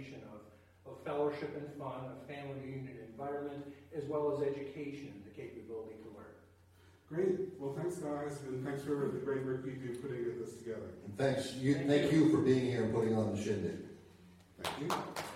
combination of fellowship and fun, a family reunion environment, as well as education and the capability to learn. Great. Well, thanks, guys, and thanks for the great work you do putting this together. And thank you for being here and putting on the shindig. Thank you.